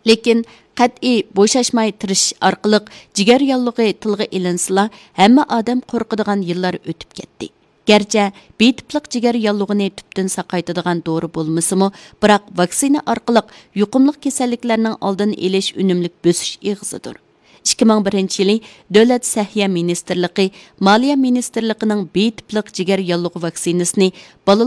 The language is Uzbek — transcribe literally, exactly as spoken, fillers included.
Lekin qat'iy bo'shashmay tirishish orqali jigar yallig'i tilga ilinsila, hamma odam qo'rqadigan yillar o'tib ketdi. Gerçi betipliq jigar yallug'ini tüptün saqaytadigan dori bo'lmasimi, biroq vaksina orqali yuqumli kasalliklarning oldini olish unumlik bosish ig'izidir. ikki ming birinchi yili Davlat Sahya Ministerligi, Moliya Ministerligining betipliq jigar yallug'i vaksinasini